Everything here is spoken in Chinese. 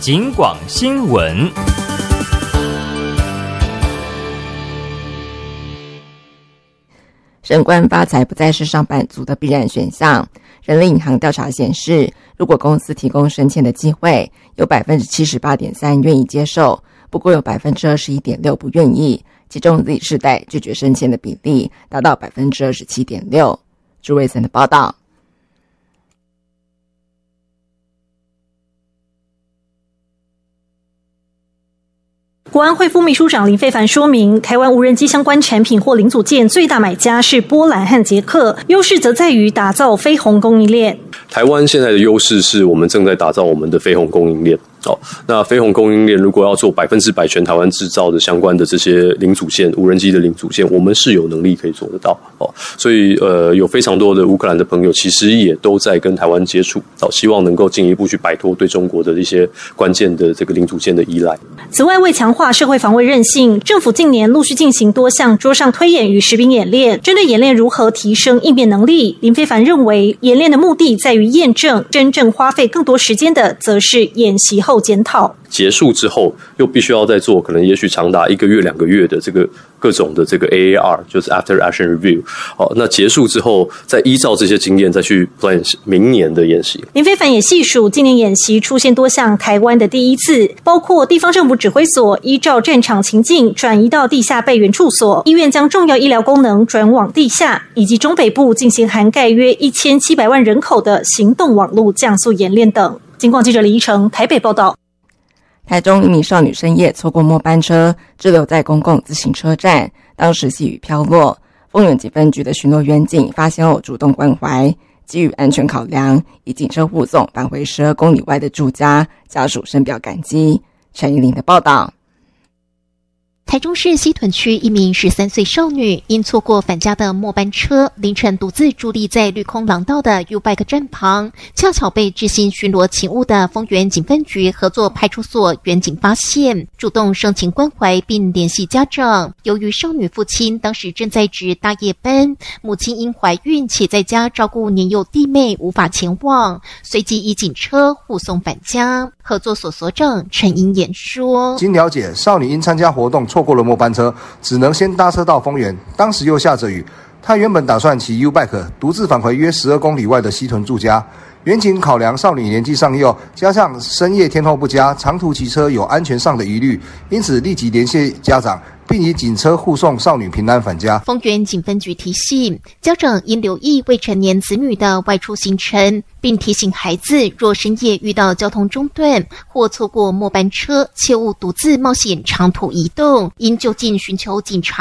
警广新闻。 升官发财不再是上班族的必然选项。人力银行调查显示，如果公司提供升迁的机会，有 78.3% 愿意接受，不过有 21.6% 不愿意，其中 Z 世代拒绝升迁的比例达到 27.6%。 朱瑞森的报道。 国安会副秘书长林飞帆说明，台湾无人机相关产品或零组件最大买家是波兰和捷克，优势则在于打造非鸿供应链。 台湾现在的优势是我们正在打造我们的非鸿供应链。那非鸿供应链如果要做100%全台湾制造的相关的这些零组件，无人机的零组件，我们是有能力可以做得到。所以有非常多的乌克兰的朋友其实也都在跟台湾接触，希望能够进一步去摆脱对中国的一些关键的这个零组件的依赖。 此外，为强化社会防卫韧性，政府近年陆续进行多项桌上推演与实兵演练。针对演练如何提升应变能力，林飞帆认为，演练的目的在于验证，真正花费更多时间的则是演习后检讨。 结束之后又必须要再做可能也许长达1个月2个月的这个各种的这个 AAR， 就是 After Action Review。那结束之后再依照这些经验再去 plan 明年的演习。 林飞帆也细数今年演习出现多项台湾的第一次，包括地方政府指挥所依照战场情境转移到地下备援处所，医院将重要医疗功能转往地下，以及中北部进行涵盖约1700万人口的行动网络降速演练等。警广记者李依成台北报道。 台中一名少女深夜错过末班车，滞留在公共自行车站，当时细雨飘落。丰原警分局的巡逻员警发现后主动关怀，基于安全考量，以警车护送返回12公里外的住家，家属深表感激。陈怡玲的报道。 台中市西屯区一名13岁少女因错过返家的末班车，凌晨独自伫立在绿空廊道的 U-Bike 站旁，恰巧被执行巡逻勤务的丰原警分局合作派出所员警发现，主动盛情关怀并联系家长。由于少女父亲当时正在值大夜班，母亲因怀孕且在家照顾年幼弟妹无法前往，随即以警车护送返家。合作所所长陈英言说， 经了解，少女因参加活动错过了末班车，只能先搭车到丰原，当时又下着雨，她原本打算骑 U-Bike 独自返回约12公里外的西屯住家。员警考量少女年纪尚幼，加上深夜天候不佳，长途骑车有安全上的疑虑，因此立即联系家长，并以警车护送少女平安返家。 丰原警分局提醒家长应留意未成年子女的外出行程，并提醒孩子若深夜遇到交通中断或错过末班车，切勿独自冒险长途移动，应就近寻求警察